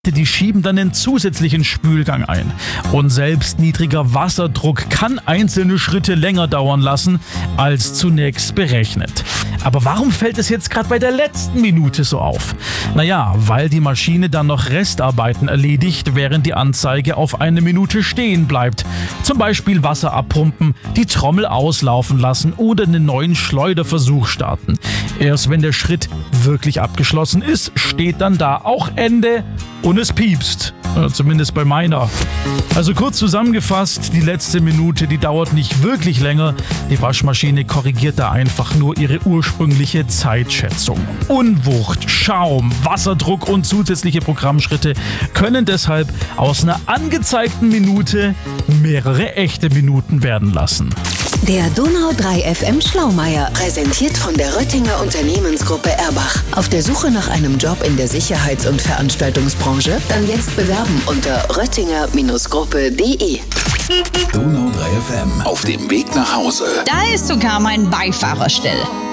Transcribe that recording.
Die schieben dann den zusätzlichen Spülgang ein. Und selbst niedriger Wasserdruck kann einzelne Schritte länger dauern lassen, als zunächst berechnet. Aber warum fällt es jetzt gerade bei der letzten Minute so auf? Naja, weil die Maschine dann noch Restarbeiten erledigt, während die Anzeige auf 1 Minute stehen bleibt. Zum Beispiel Wasser abpumpen, die Trommel auslaufen lassen oder einen neuen Schleuderversuch starten. Erst wenn der Schritt wirklich abgeschlossen ist, steht dann da auch Ende und es piepst. Zumindest bei meiner. Also kurz zusammengefasst, die letzte Minute, die dauert nicht wirklich länger. Die Waschmaschine korrigiert da einfach nur ihre ursprüngliche Zeitschätzung. Unwucht, Schaum, Wasserdruck und zusätzliche Programmschritte können deshalb aus einer angezeigten Minute mehrere echte Minuten werden lassen. Der Donau 3 FM Schlaumeier, präsentiert von der Röttinger Unternehmensgruppe Erbach. Auf der Suche nach einem Job in der Sicherheits- und Veranstaltungsbranche? Dann jetzt bewerben unter röttinger-gruppe.de. Donau 3 FM, auf dem Weg nach Hause. Da ist sogar mein Beifahrerstelle.